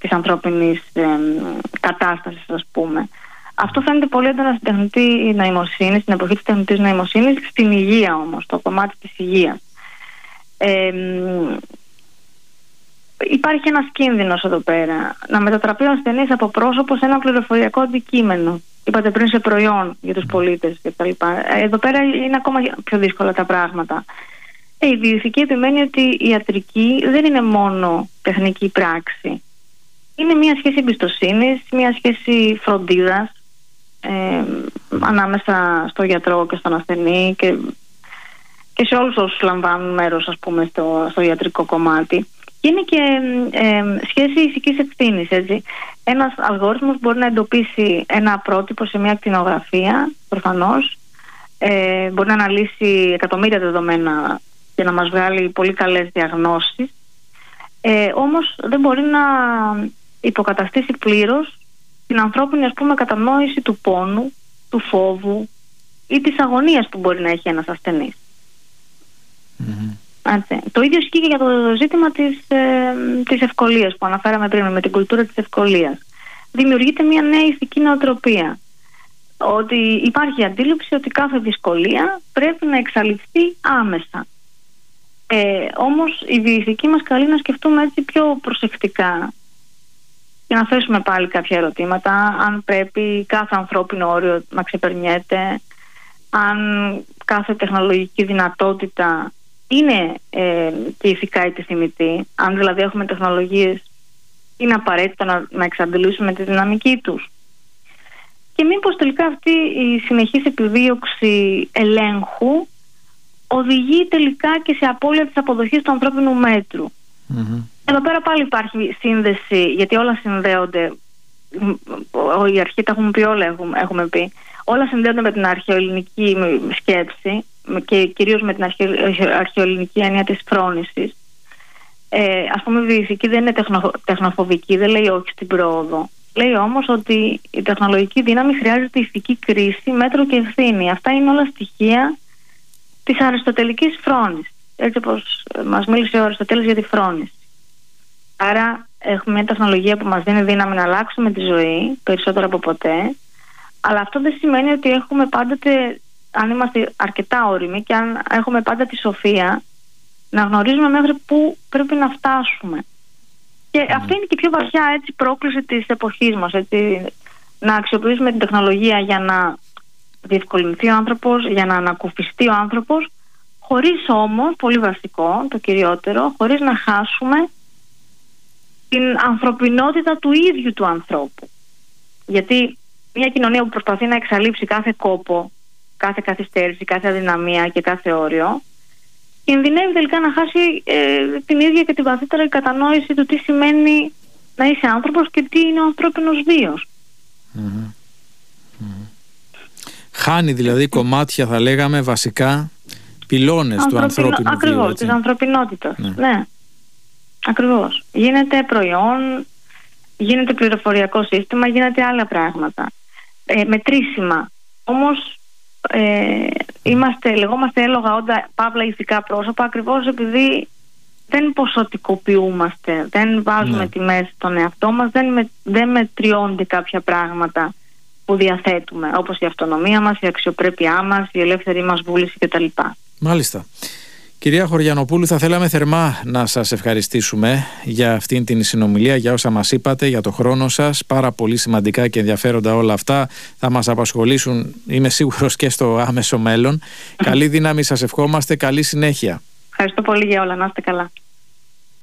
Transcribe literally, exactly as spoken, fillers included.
της ανθρώπινης ε, κατάστασης, ας πούμε. Αυτό φαίνεται πολύ έντονα στην τεχνητή νοημοσύνη, στην εποχή της τεχνητής νοημοσύνης, στην υγεία όμως, το κομμάτι της υγείας. Ε, υπάρχει ένας κίνδυνος εδώ πέρα, να μετατραπεί ο ασθενής από πρόσωπο σε ένα πληροφοριακό αντικείμενο. Είπατε πριν σε προϊόν για τους πολίτες κτλ. Εδώ πέρα είναι ακόμα πιο δύσκολα τα πράγματα. Ε, η διηθική επιμένει ότι η ιατρική δεν είναι μόνο τεχνική πράξη. Είναι μια σχέση εμπιστοσύνης, μια σχέση φροντίδας ε, ανάμεσα στο γιατρό και στον ασθενή και, και σε όλους όσους λαμβάνουν μέρος, ας πούμε, στο, στο ιατρικό κομμάτι. Και είναι και ε, σχέση ηθικής ευθύνης, έτσι. Ένας αλγόριθμος μπορεί να εντοπίσει ένα πρότυπο σε μια ακτινογραφία, προφανώς. Ε, μπορεί να αναλύσει εκατομμύρια δεδομένα και να μας βγάλει πολύ καλές διαγνώσεις. Ε, όμως δεν μπορεί να υποκαταστήσει πλήρως την ανθρώπινη, ας πούμε, κατανόηση του πόνου, του φόβου ή της αγωνίας που μπορεί να έχει ένας ασθενής. Mm-hmm. Έτσι. Το ίδιο ισχύει και για το ζήτημα της, ε, της ευκολίας που αναφέραμε πριν, με την κουλτούρα της ευκολίας. Δημιουργείται μια νέα ηθική νοοτροπία. Ότι υπάρχει αντίληψη ότι κάθε δυσκολία πρέπει να εξαλειφθεί άμεσα. Ε, όμως η διηθική μας καλεί να σκεφτούμε έτσι πιο προσεκτικά και να θέσουμε πάλι κάποια ερωτήματα, αν πρέπει κάθε ανθρώπινο όριο να ξεπερνιέται, αν κάθε τεχνολογική δυνατότητα είναι ε, και ηθικά επιθυμητή, αν δηλαδή έχουμε τεχνολογίες είναι απαραίτητο να, να εξαντλήσουμε τη δυναμική τους. Και μήπως τελικά αυτή η συνεχής επιδίωξη ελέγχου οδηγεί τελικά και σε απώλεια της αποδοχής του ανθρώπινου μέτρου. Mm-hmm. Εδώ πέρα πάλι υπάρχει σύνδεση, γιατί όλα συνδέονται. Η αρχή τα έχουμε πει όλα, έχουμε, έχουμε πει. Όλα συνδέονται με την αρχαιοελληνική σκέψη και κυρίως με την αρχαιοελληνική έννοια της φρόνησης. Ε, ας πούμε, η διηθική δεν είναι τεχνο, τεχνοφοβική, δεν λέει όχι στην πρόοδο. Λέει όμως ότι η τεχνολογική δύναμη χρειάζεται ηθική κρίση, μέτρο και ευθύνη. Αυτά είναι όλα στοιχεία της αριστοτελικής φρόνησης. Έτσι όπως μας μίλησε ο Αριστοτέλης για τη φρόνηση. Άρα έχουμε μια τεχνολογία που μας δίνει δύναμη να αλλάξουμε τη ζωή περισσότερο από ποτέ, αλλά αυτό δεν σημαίνει ότι έχουμε πάντοτε, αν είμαστε αρκετά όριμοι και αν έχουμε πάντα τη σοφία, να γνωρίζουμε μέχρι πού πρέπει να φτάσουμε. Και αυτή είναι και η πιο βαθιά, έτσι, πρόκληση της εποχής μας, έτσι, να αξιοποιήσουμε την τεχνολογία για να διευκολυνθεί ο άνθρωπος, για να ανακουφιστεί ο άνθρωπος, χωρίς όμως, πολύ βασικό, το κυριότερο, χωρίς να χάσουμε την ανθρωπινότητα του ίδιου του ανθρώπου. Γιατί μια κοινωνία που προσπαθεί να εξαλείψει κάθε κόπο, κάθε καθυστέρηση, κάθε αδυναμία και κάθε όριο, κινδυνεύει τελικά να χάσει ε, την ίδια και την βαθύτερη κατανόηση του τι σημαίνει να είσαι άνθρωπος και τι είναι ο ανθρώπινος βίος. Mm-hmm. Mm-hmm. Χάνει δηλαδή κομμάτια, θα λέγαμε, βασικά πυλώνες Ανθρωπινο... του ανθρώπινου Ακριβώς, βίου. Ακριβώς, της ανθρωπινότητας. Ναι. ναι. Ακριβώς. Γίνεται προϊόν, γίνεται πληροφοριακό σύστημα, γίνεται άλλα πράγματα. Ε, μετρήσιμα. Όμως ε, είμαστε, λεγόμαστε έλογα όντα παύλα ηθικά πρόσωπα, ακριβώς επειδή δεν ποσοτικοποιούμαστε, δεν βάζουμε ναι. τιμές στον εαυτό μας, δεν, με, δεν μετριώνται κάποια πράγματα που διαθέτουμε, όπως η αυτονομία μας, η αξιοπρέπειά μας, η ελεύθερη μας βούληση κτλ. Μάλιστα. Κυρία Χωριανοπούλου, θα θέλαμε θερμά να σας ευχαριστήσουμε για αυτήν την συνομιλία, για όσα μας είπατε, για το χρόνο σας. Πάρα πολύ σημαντικά και ενδιαφέροντα όλα αυτά. Θα μας απασχολήσουν, είμαι σίγουρος, και στο άμεσο μέλλον. Καλή δύναμη σας ευχόμαστε, καλή συνέχεια. Ευχαριστώ πολύ για όλα, να είστε καλά.